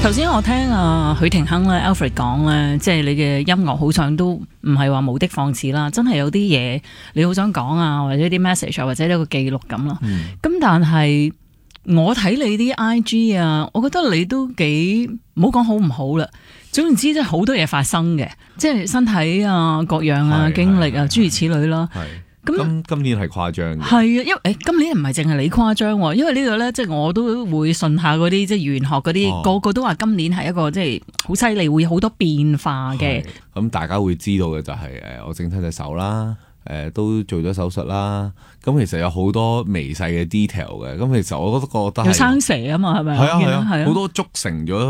頭先我聽許廷鏗咧 Alfred 講咧，即係你嘅音樂好想都唔係話無的放矢啦，真係有啲嘢你好想講啊，或者啲 message 啊，或者一個記錄咁啦。咁但係我睇你啲 IG 啊，我覺得你都幾唔好講好唔好啦。總言之，即係好多嘢發生嘅，即係身體啊、各樣啊、經歷啊，諸如此類啦。 咁今年係誇張嘅， 係啊，因為今年唔係淨係你誇張喎，因為呢度咧，即係我都會信下嗰啲即係玄學嗰啲，個個都話今年係一個即係好犀利，會有好多變化嘅。 咁大家會知道嘅就係我整親隻手啦。都做咗手術啦，咁其實有好多微細嘅 detail 嘅，咁其實我都覺得有生蛇啊嘛，係咪？ 係啊，好多築成咗